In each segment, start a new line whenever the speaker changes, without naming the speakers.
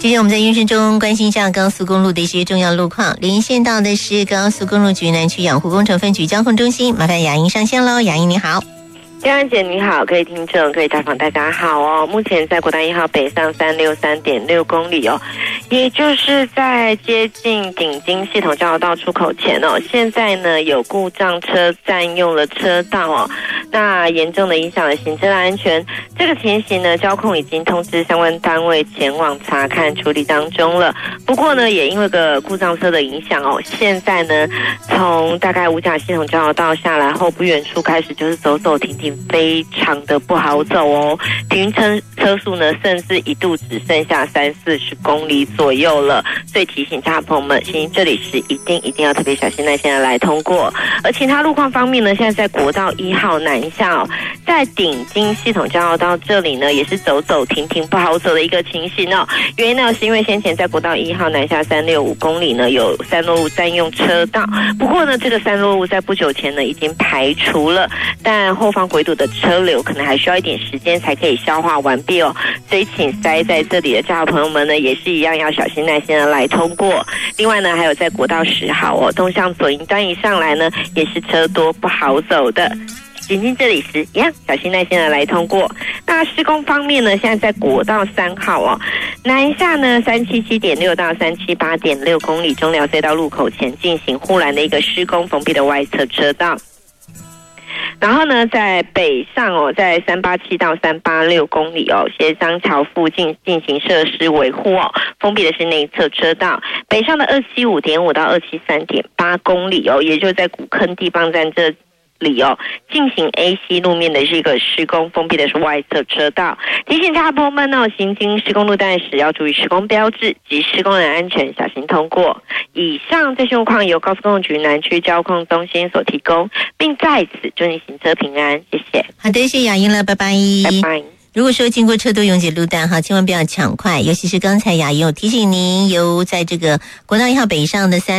今天我们在运生中关心一下高速公路的一些重要路况。连线到的是高速公路局南区养护工程分局交控中心，麻烦雅英上线喽。雅英你好。
嘉安姐你好，各位听众各位家访大家好哦。目前在国道1号北上363.6公里哦，也就是在接近顶金系统交流道出口前哦，现在呢有故障车占用了车道哦，那严重的影响了行车安全。这个情形呢，交控已经通知相关单位前往查看处理当中了。不过呢，也因为个故障车的影响哦，现在呢从大概五甲系统交流道下来后不远处开始就是走走停停，非常的不好走哦，平均车速呢甚至一度只剩下30-40公里左右了，所以提醒大家朋友们，行经这里时一定要特别小心耐心的来通过。而其他路况方面呢，现在在国道1号南下哦，在顶金系统交流道这里呢也是走走停停不好走的一个情形哦。原因呢是因为先前在国道1号南下365公里呢有三路路占用车道，不过呢这个三路路在不久前呢已经排除了，但后方回堵的车流可能还需要一点时间才可以消化完毕哦，所以请塞在这里的驾驶朋友们呢也是一样要小心耐心的来通过。另外呢还有在国道10号哦，东向左营端一上来呢也是车多不好走的，行经这里时一样小心耐心的来通过。那施工方面呢，现在在国道3号哦，南下呢377.6到378.6公里中寮隧道路口前进行护栏的一个施工封闭的外侧车道。然后呢，在北上哦，在387到386公里哦，协商桥附近进行设施维护哦，封闭的是内侧车道。北上的275.5到273.8公里哦，也就在古坑地磅站这里哦，进行 AC 路面的这个施工，封闭的是外侧车道。提醒大家朋友们哦，行经施工路段时要注意施工标志及施工人安全，小心通过。以上这些路况由高速公路局南区交控中心所提供，并在此祝你行车平安，谢谢。
好的，谢谢雅英了，拜拜。
拜拜。
如果说经过车多拥挤路段哈，千万不要抢快，尤其是刚才雅英有提醒您，由在这个国道1号北上的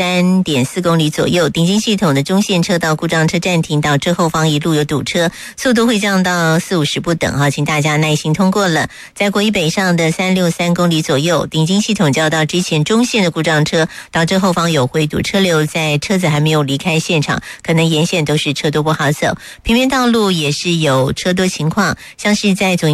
363.4公里左右，顶金系统的中线车道故障车暂停，导致后方一路有堵车，速度会降到40-50不等哈，请大家耐心通过了。在国一北上的363公里左右，顶金系统交到之前中线的故障车，导致后方有回堵车流，在车子还没有离开现场，可能沿线都是车多不好走。平面道路也是有车多情况，像是在